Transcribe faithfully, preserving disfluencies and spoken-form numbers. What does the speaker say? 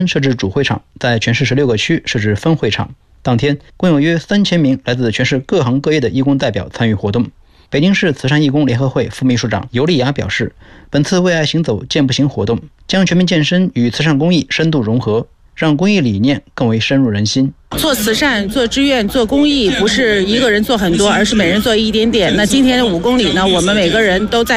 设置主会场，在全市十六个区设置分会场。当天，共有约三千名来自全市各行各业的义工代表参与活动。北京市慈善义工联合会副秘书长尤丽雅表示，本次为爱行走健步行活动将全民健身与慈善公益深度融合，让公益理念更为深入人心。 做慈善、做志愿、做公益，不是一个人做很多，而是每人做一点点。那今天的五公里呢，我们每个人都在